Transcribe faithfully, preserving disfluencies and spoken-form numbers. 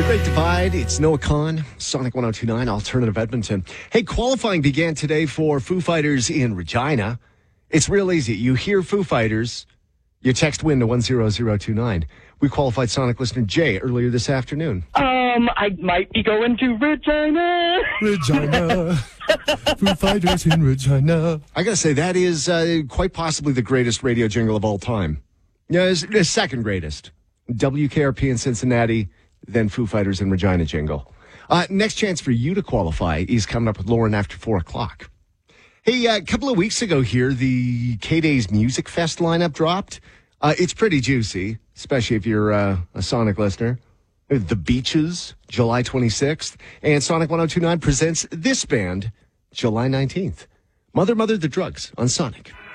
Great Divide. It's Noah Kahn, Sonic one oh two point nine, Alternative Edmonton. Hey, qualifying began today for Foo Fighters in Regina. It's real easy. You hear Foo Fighters, you text WIN to one zero zero two nine. We qualified Sonic listener Jay earlier this afternoon. Um, I might be going to Regina. Regina. Foo Fighters in Regina. I gotta say, that is uh, quite possibly the greatest radio jingle of all time. Yeah, it's the second greatest. W K R P in Cincinnati, then Foo Fighters in Regina jingle. Uh, next chance for you to qualify is coming up with Lauren after four o'clock. Hey, a uh, couple of weeks ago here, the K-Days Music Fest lineup dropped. Uh, it's pretty juicy, especially if you're uh, a Sonic listener. The Beaches, July twenty-sixth. And Sonic one oh two point nine presents this band, July nineteenth. Mother, Mother, the Drugs on Sonic.